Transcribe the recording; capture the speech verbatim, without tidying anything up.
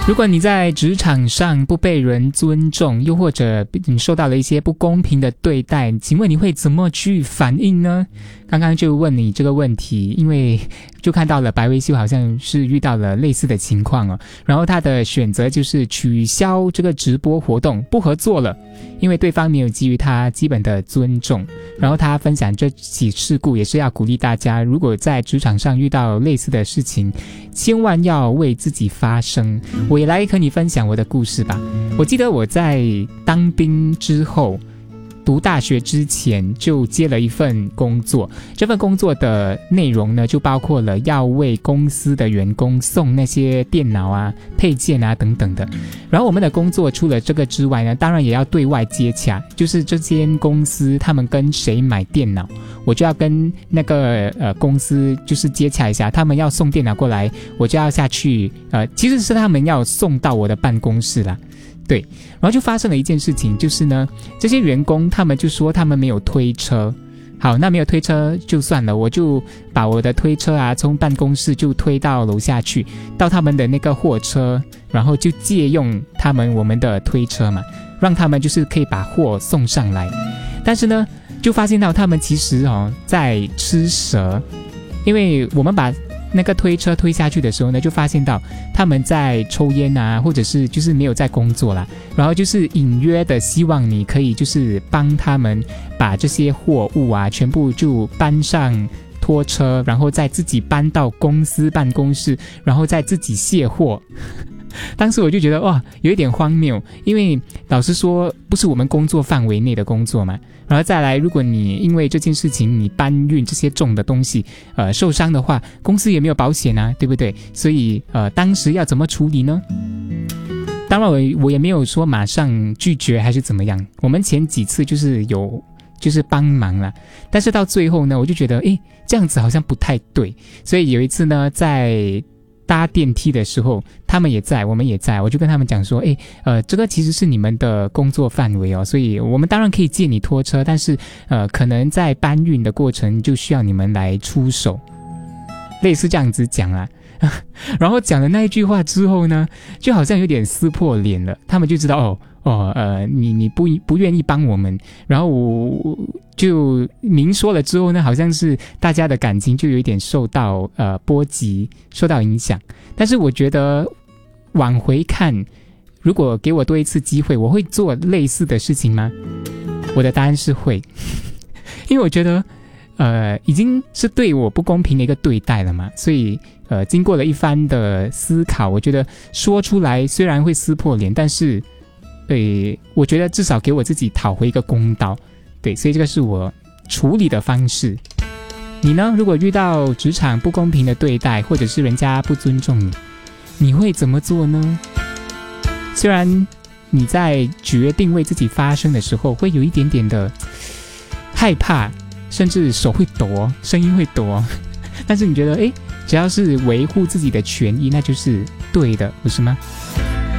如果你在职场上不被人尊重，又或者你受到了一些不公平的对待，请问你会怎么去反应呢？刚刚就问你这个问题，因为就看到了白维修好像是遇到了类似的情况哦，然后他的选择就是取消这个直播活动，不合作了，因为对方没有给予他基本的尊重。然后他分享这起事故也是要鼓励大家，如果在职场上遇到类似的事情，千万要为自己发声。我也来和你分享我的故事吧。我记得我在当兵之后，读大学之前就接了一份工作，这份工作的内容呢，就包括了要为公司的员工送那些电脑啊、配件啊等等的。然后我们的工作除了这个之外呢，当然也要对外接洽，就是这间公司他们跟谁买电脑，我就要跟那个呃公司就是接洽一下，他们要送电脑过来，我就要下去，呃，其实是他们要送到我的办公室啦。对，然后就发生了一件事情，就是呢，这些员工他们就说他们没有推车。好，那没有推车就算了，我就把我的推车啊从办公室就推到楼下去，到他们的那个货车，然后就借用他们我们的推车嘛，让他们就是可以把货送上来。但是呢，就发现到他们其实哦在吃蛇，因为我们把那个推车推下去的时候呢，就发现到他们在抽烟啊，或者是就是没有在工作啦，然后就是隐约的希望你可以就是帮他们把这些货物啊全部就搬上拖车，然后再自己搬到公司办公室，然后再自己卸货。当时我就觉得哇，有一点荒谬，因为老实说不是我们工作范围内的工作嘛。然后再来，如果你因为这件事情你搬运这些重的东西呃受伤的话，公司也没有保险啊，对不对？所以呃当时要怎么处理呢？当然我我也没有说马上拒绝还是怎么样，我们前几次就是有就是帮忙啦，但是到最后呢，我就觉得诶这样子好像不太对，所以有一次呢，在搭电梯的时候，他们也在，我们也在，我就跟他们讲说，诶，呃，这个其实是你们的工作范围哦，所以我们当然可以借你拖车，但是呃，可能在搬运的过程就需要你们来出手，类似这样子讲啦。然后讲了那一句话之后呢，就好像有点撕破脸了，他们就知道哦哦呃你你不不愿意帮我们，然后我就明说了之后呢，好像是大家的感情就有一点受到呃波及，受到影响。但是我觉得往回看，如果给我多一次机会，我会做类似的事情吗？我的答案是会，因为我觉得呃已经是对我不公平的一个对待了嘛，所以呃经过了一番的思考，我觉得说出来虽然会撕破脸，但是对，我觉得至少给我自己讨回一个公道。对，所以这个是我处理的方式。你呢？如果遇到职场不公平的对待，或者是人家不尊重你，你会怎么做呢？虽然你在决定为自己发声的时候会有一点点的害怕，甚至手会抖，声音会抖，但是你觉得诶，只要是维护自己的权益，那就是对的，不是吗？